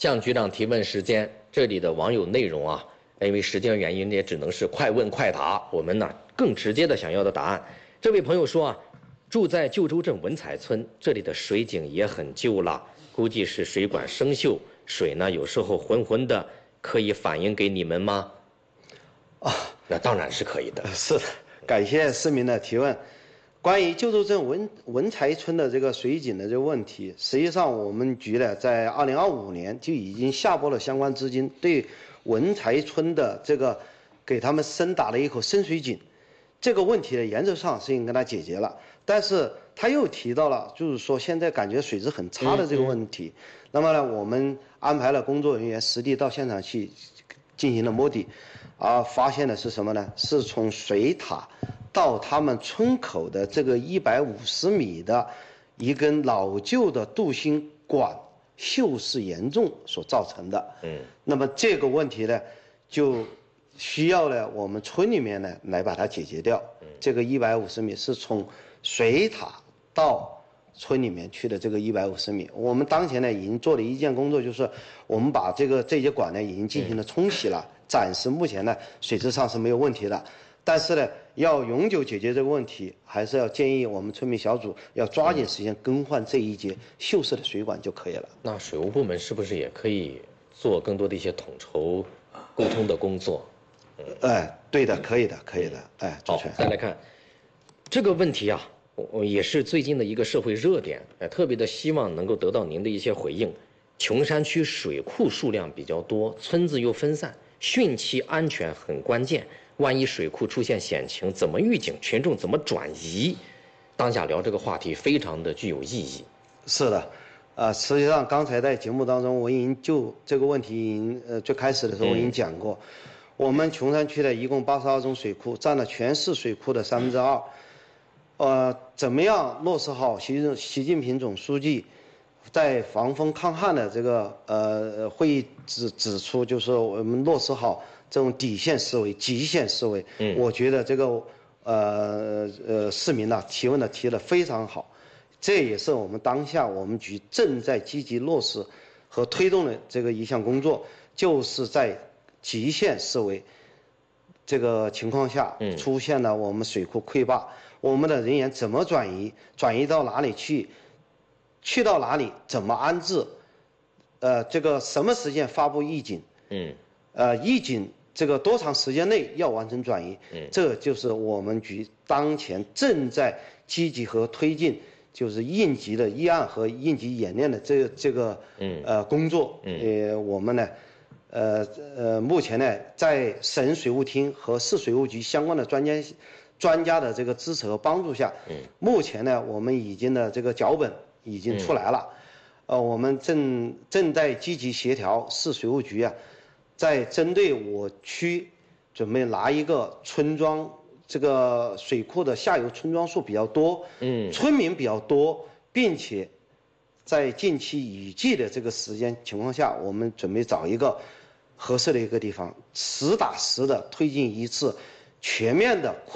向局长提问时间，这里的网友内容啊，因为时间原因也只能是快问快答。我们呢更直接的想要的答案。这位朋友说啊，住在旧州镇文采村，这里的水井也很旧了，估计是水管生锈，水呢有时候浑浑的，可以反映给你们吗？啊，那当然是可以的。 是的，感谢市民的提问。关于旧州镇文才村的这个水井的这个问题，实际上我们局呢在2025年就已经下拨了相关资金，对文才村的这个给他们深打了一口深水井。这个问题呢原则上是已经跟他解决了，但是他又提到了就是说现在感觉水质很差的这个问题。那么呢，我们安排了工作人员实地到现场去进行了摸底，发现的是什么呢？是从水塔到他们村口的这个150米的一根老旧的镀锌管锈蚀严重所造成的。那么这个问题呢，就需要呢我们村里面呢来把它解决掉。这个150米是从水塔到村里面去的这个150米，我们当前呢已经做了一件工作，就是我们把这些管呢已经进行了冲洗了，暂时目前呢水质上是没有问题的。但是呢，要永久解决这个问题，还是要建议我们村民小组要抓紧时间更换这一节锈蚀的水管就可以了。 那水务部门是不是也可以做更多的一些统筹沟通的工作？ 对的，可以的，可以的。主持人。 再来看这个问题啊，也是最近的一个社会热点，特别的希望能够得到您的一些回应。琼山区水库数量比较多，村子又分散，汛期安全很关键。万一水库出现险情，怎么预警？群众怎么转移？当下聊这个话题非常的具有意义。 是的，实际上刚才在节目当中，我已经就这个问题最开始的时候我已经讲过，我们琼山区的一共82种水库，占了全市水库的2%。怎么样落实好习近平总书记在防风抗旱的这个会议指出，就是我们落实好这种底线思维、极限思维。我觉得这个市民呢提问提得非常好，这也是我们当下我们局正在积极落实和推动的这个一项工作，就是在极限思维这个情况下出现了我们水库溃坝，我们的人员怎么转移到哪里去到哪里怎么安置，这个什么时间发布预警，预警这个多长时间内要完成转移，这就是我们局当前正在积极和推进，就是应急的预案和应急演练的这个工作。我们呢目前呢在省水务厅和市水务局相关的专家的这个支持和帮助下，目前呢我们已经的这个脚本已经出来了。我们正在积极协调市水务局在针对我区准备拿一个村庄，这个水库的下游村庄数比较多，村民比较多，并且在近期雨季的这个时间情况下，我们准备找一个合适的一个地方，实打实的推进一次全面的